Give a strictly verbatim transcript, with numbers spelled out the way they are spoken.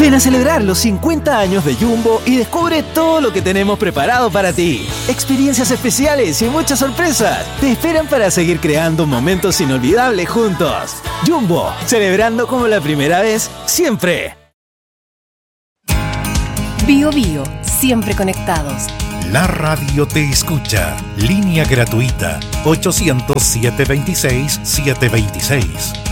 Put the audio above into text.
Ven a celebrar los cincuenta años de Jumbo y descubre todo lo que tenemos preparado para ti. Experiencias especiales y muchas sorpresas te esperan para seguir creando momentos inolvidables juntos. Jumbo, celebrando como la primera vez, siempre. Bio Bio, siempre conectados. La radio te escucha. Línea gratuita ochocientos, setecientos veintiséis, setecientos veintiséis.